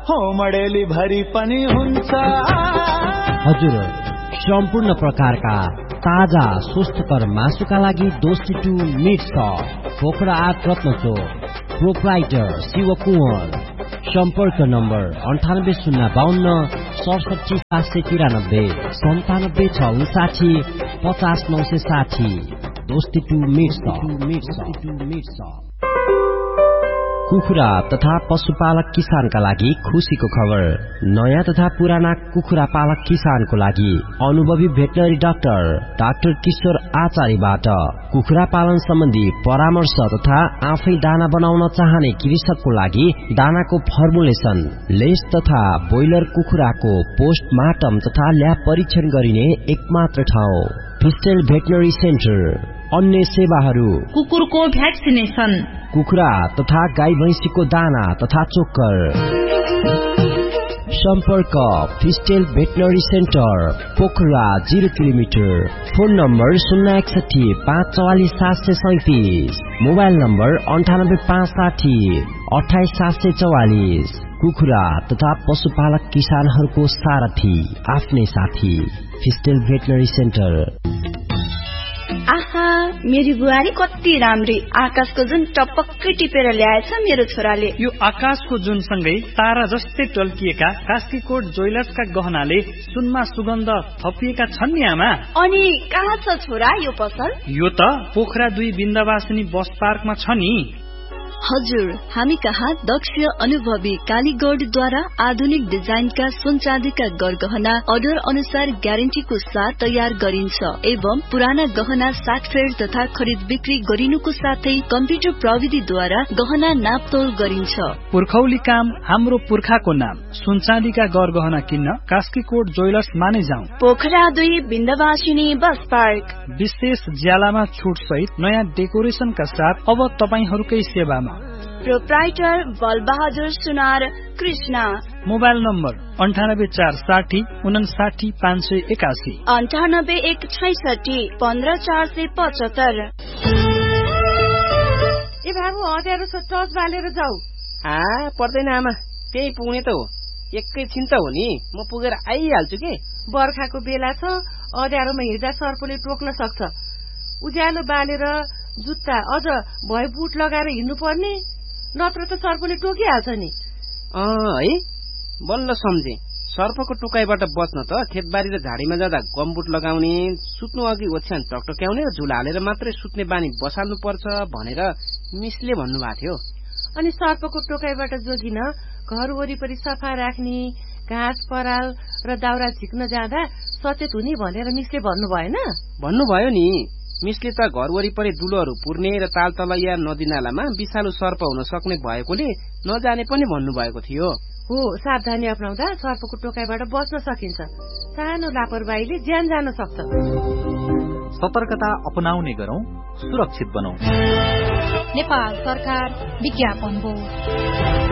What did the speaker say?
हो मडेली भरि पनि हुन्छ। हजुर, सम्पूर्ण प्रकारका ताजा स्वस्थकर मासुका लागि दोस्ती meet shop, Pokhara 8 रत्नचोक, proprietor Shiv Kunwar. सम्पर्क नम्बर 9805 67 793 97 659 50 960। दोस्ती मिट सप। कुखुरा तथा पशुपालक किसानका लागि खुशीको खबर। नयाँ तथा पुराना कुखुरा पालक किसानको लागि अनुभवी भेटनरी डाक्टर किशोर आचार्यबाट कुखुरा पालन सम्बन्धी परामर्श तथा आफै दाना बनाउन चाहने कृषकको लागि दानाको फर्मुलेसन, लेस तथा ब्रोइलर कुखुराको पोस्टमार्टम तथा ल्याब परीक्षण गरिने एकमात्र ठाउँ फिस्टेल भेटनरी सेन्टर। अन्य सेवाहरू: कुकुरको भ्याक्सिनेसन, कुखुरा तथा गाई भैंसीको दाना तथा चोक्कर। सम्पर्क फिस्टेल veterinary centre, Pokhara 0 kilometre. Phone number 061 544 737। Mobile number 98 560 28 744। कुखुरा तथा पशुपालक किसानहरूको सारथी, आफ्नै साथी, फिस्टेल भेटनरी सेन्टर। आहा, मेरी बुहारी कति राम्री। आकाशको जुन टपक्कै टिपेर ल्याएछ मेरो छोराले। यो आकाशको जुन सँगै तारा जस्तै टल्किएका कास्कीकोट ज्वेलर्सका गहनाले सुनमा सुगन्ध थपिएका छन् नि आमा। अनि कहाँ छ छोरा यो पसल? यो त पोखरा 2 बिन्दवासिनी बस पार्कमा छ नि। हजुर, हामी कहाँ दक्ष अनुभवी कालीगढद्वारा आधुनिक डिजाइनका सुन चाँदीका गरगहना अर्डर अनुसार ग्यारेन्टीको साथ तयार गरिन्छ एवं पुराना गहना साटफेड तथा खरिद बिक्री गरिनुको साथै कम्प्युटर प्रविधिद्वारा गहना नापतोल गरिन्छ। पुर्खौली काम हाम्रो पुर्खाको नाम। सुन चाँदीका गरगहना किन्न कास्कीकोट ज्वेलर्स माने जाउँ। Pokhara 2 Bindabasini bus park. विशेष ज्यालामा छुट सहित नयाँ डेकोरेसनका साथ अब तपाईहरूकै सेवामा। प्रोप्राइटर बलबहादुर सुनार कृष्ण। Mobile number 98 460 59 581, 98 166 15 475। ए बाबु, अँध्यारो छ, टर्च बालेर जाऊ। पर्दैन आमा, त्यही पुग्ने त हो। एकैछिन त हो नि, म पुगेर आइहाल्छु के। बर्खाको बेला छ, अँध्यारोमा हिँड्दा सर्पले टोक्न सक्छ। उज्यालो बालेर जुत्ता अझ भए बुट लगाएर हिँड्नु पर्ने, नत्र त सर्पले टोकिहाल्छ नि। है, बल्ल सम्झे। सर्पको टोकाइबाट बच्न त खेतबारी र झाडीमा जाँदा गमबुट लगाउने, सुत्नु अघि ओछ्यान टकटक्याउने र झुला हालेर मात्रै सुत्ने बानी बसाल्नु पर्छ भनेर मिसले भन्नुभएको थियो। अनि सर्पको टोकाइबाट जोगिन घर वरिपरि सफा राख्ने, घाँस पराल र दाउरा झिक्न जाँदा सचेत हुने भनेर मिसले भन्नु भएन? भन्नुभयो नि। मिसले त घर वरिपरि दुलोहरू पुर्ने र तालतला या नदीनालामा विषालु सर्प हुन सक्ने भएकोले नजाने पनि भन्नुभएको थियो। हो, सावधानी अपनाउँदा सर्पको टोकाइबाट बच्न सकिन्छ। सानो लापरवाहीले ज्यान जान सक्छ। सतर्कता अपनाउने गरौं, सुरक्षित बनौं। नेपाल सरकार विज्ञापन बोर्ड।